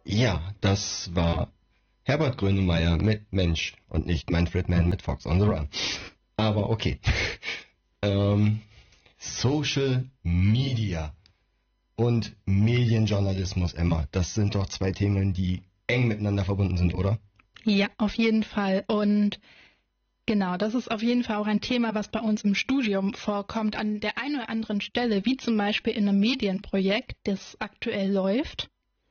Ja, das war Herbert Grönemeyer mit Mensch und nicht Manfred Mann mit Fox on the Run. Aber okay. Social Media und Medienjournalismus, Emma, das sind doch zwei Themen, die eng miteinander verbunden sind, oder? Ja, auf jeden Fall. Und genau, das ist auf jeden Fall auch ein Thema, was bei uns im Studium vorkommt, an der einen oder anderen Stelle, wie zum Beispiel in einem Medienprojekt, das aktuell läuft.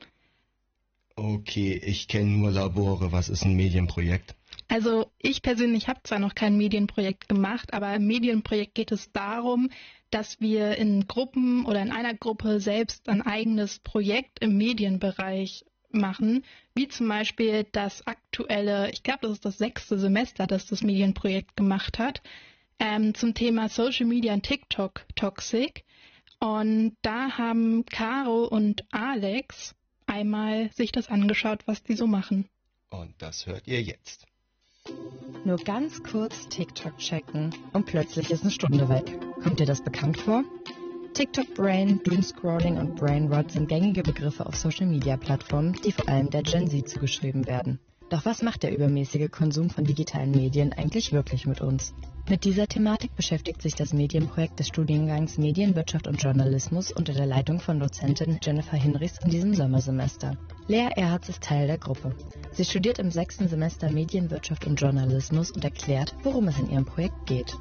Okay, ich kenne nur Labore. Was ist ein Medienprojekt? Also ich persönlich habe zwar noch kein Medienprojekt gemacht, aber im Medienprojekt geht es darum, dass wir in Gruppen oder in einer Gruppe selbst ein eigenes Projekt im Medienbereich machen, wie zum Beispiel das aktuelle, ich glaube, das ist das 6. Semester, das das Medienprojekt gemacht hat, zum Thema Social Media und TikTok Toxic. Und da haben Caro und Alex einmal sich das angeschaut, was die so machen. Und das hört ihr jetzt. Nur ganz kurz TikTok checken und plötzlich ist eine Stunde weg. Kommt dir das bekannt vor? TikTok-Brain, Doomscrolling und Brainrot sind gängige Begriffe auf Social-Media-Plattformen, die vor allem der Gen Z zugeschrieben werden. Doch was macht der übermäßige Konsum von digitalen Medien eigentlich wirklich mit uns? Mit dieser Thematik beschäftigt sich das Medienprojekt des Studiengangs Medienwirtschaft und Journalismus unter der Leitung von Dozentin Jennifer Hinrichs in diesem Sommersemester. Lea Erhardt ist Teil der Gruppe. Sie studiert im 6. Semester Medienwirtschaft und Journalismus und erklärt, worum es in ihrem Projekt geht.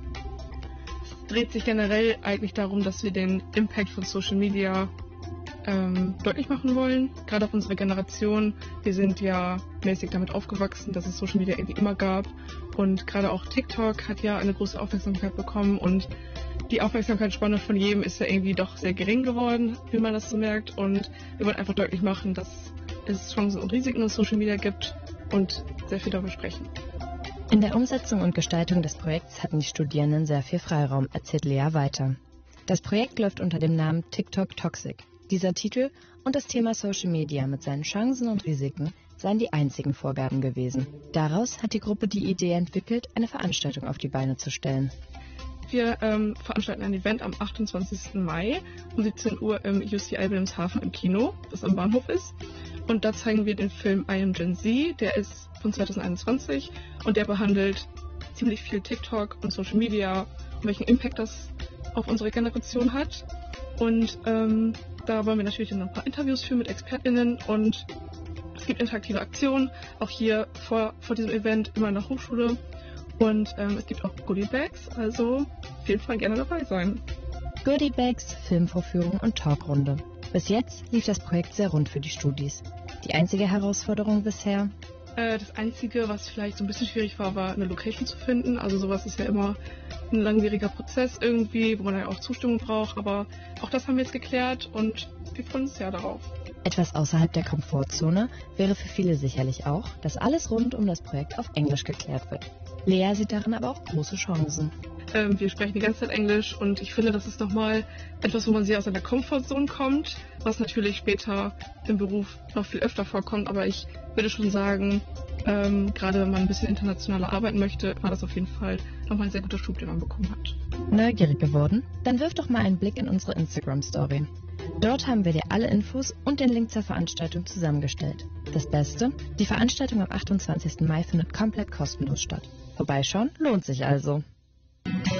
Es dreht sich generell eigentlich darum, dass wir den Impact von Social Media deutlich machen wollen. Gerade auf unsere Generation. Wir sind ja mäßig damit aufgewachsen, dass es Social Media irgendwie immer gab. Und gerade auch TikTok hat ja eine große Aufmerksamkeit bekommen. Und die Aufmerksamkeitsspanne von jedem ist ja irgendwie doch sehr gering geworden, wie man das so merkt. Und wir wollen einfach deutlich machen, dass es Chancen und Risiken in Social Media gibt und sehr viel darüber sprechen. In der Umsetzung und Gestaltung des Projekts hatten die Studierenden sehr viel Freiraum, erzählt Lea weiter. Das Projekt läuft unter dem Namen TikTok Toxic. Dieser Titel und das Thema Social Media mit seinen Chancen und Risiken seien die einzigen Vorgaben gewesen. Daraus hat die Gruppe die Idee entwickelt, eine Veranstaltung auf die Beine zu stellen. Wir veranstalten ein Event am 28. Mai um 17 Uhr im UCI Wilhelmshaven im Kino, das am Bahnhof ist. Und da zeigen wir den Film I Am Gen Z, der ist von 2021 und der behandelt ziemlich viel TikTok und Social Media und welchen Impact das auf unsere Generation hat. Und da wollen wir natürlich noch ein paar Interviews führen mit ExpertInnen und es gibt interaktive Aktionen, auch hier vor diesem Event immer in der Hochschule. Und es gibt auch Goodie Bags, also auf jeden Fall gerne dabei sein. Goodie Bags, Filmvorführung und Talkrunde. Bis jetzt lief das Projekt sehr rund für die Studis. Die einzige Herausforderung bisher? Das Einzige, was vielleicht so ein bisschen schwierig war, war eine Location zu finden. Also sowas ist ja immer ein langwieriger Prozess irgendwie, wo man ja auch Zustimmung braucht. Aber auch das haben wir jetzt geklärt und wir freuen uns sehr darauf. Etwas außerhalb der Komfortzone wäre für viele sicherlich auch, dass alles rund um das Projekt auf Englisch geklärt wird. Lea sieht darin aber auch große Chancen. Wir sprechen die ganze Zeit Englisch und ich finde, das ist nochmal etwas, wo man sehr aus seiner Komfortzone kommt, was natürlich später im Beruf noch viel öfter vorkommt. Aber ich würde schon sagen, gerade wenn man ein bisschen internationaler arbeiten möchte, war das auf jeden Fall nochmal ein sehr guter Schub, den man bekommen hat. Neugierig geworden? Dann wirf doch mal einen Blick in unsere Instagram-Story. Dort haben wir dir alle Infos und den Link zur Veranstaltung zusammengestellt. Das Beste? Die Veranstaltung am 28. Mai findet komplett kostenlos statt. Vorbeischauen lohnt sich also.